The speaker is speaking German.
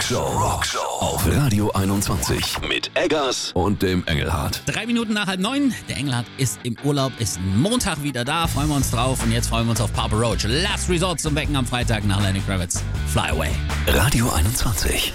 Rockshow auf Radio 21 mit Eggers und dem Engelhardt. 3 Minuten nach 8:30. Der Engelhardt ist im Urlaub, ist Montag wieder da. Freuen wir uns drauf. Und jetzt freuen wir uns auf Papa Roach. Last Resort zum Wecken am Freitag nach Lenny Kravitz. Fly Away. Radio 21.